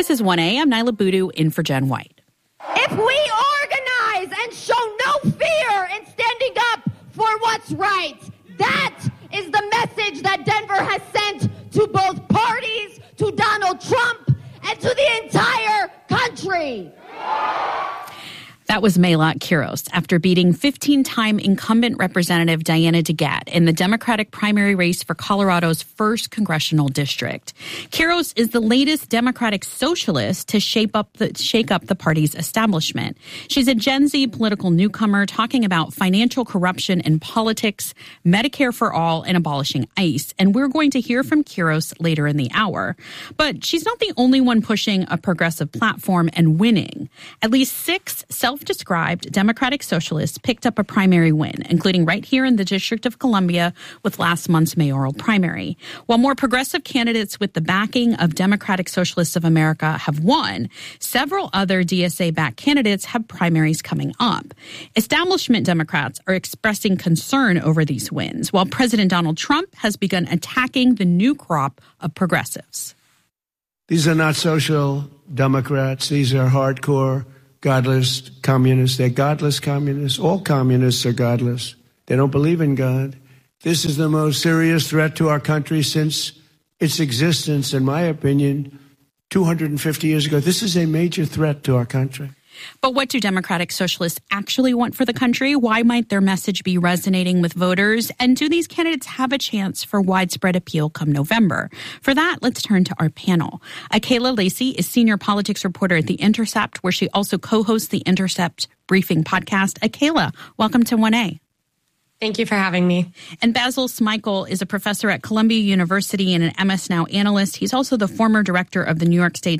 This is 1A. I'm Nyla Boodoo in for Jen White. If we organize and show no fear in standing up for what's right, that is the message that Denver has sent to both parties, to Donald Trump, and to the entire country. That was Mayolat Quiros after beating 15-time incumbent Representative Diana DeGette in the Democratic primary race for Colorado's 1st congressional district. Quiros is the latest Democratic socialist to shake up the party's establishment. She's a Gen Z political newcomer talking about financial corruption in politics, Medicare for all, and abolishing ICE. And we're going to hear from Quiros later in the hour. But she's not the only one pushing a progressive platform and winning. At least 6 self-described Democratic socialists picked up a primary win, including right here in the District of Columbia with last month's mayoral primary. While more progressive candidates with the backing of Democratic Socialists of America have won, several other DSA-backed candidates have primaries coming up. Establishment Democrats are expressing concern over these wins, while President Donald Trump has begun attacking the new crop of progressives. These are not social Democrats. These are hardcore godless communists. They're godless communists. All communists are godless. They don't believe in God. This is the most serious threat to our country since its existence, in my opinion, 250 years ago. This is a major threat to our country. But what do Democratic Socialists actually want for the country? Why might their message be resonating with voters? And do these candidates have a chance for widespread appeal come November? For that, let's turn to our panel. Akayla Lacey is senior politics reporter at The Intercept, where she also co-hosts the Intercept Briefing podcast. Akayla, welcome to 1A. Thank you for having me. And Basil Smikle is a professor at Columbia University and an MS Now analyst. He's also the former director of the New York State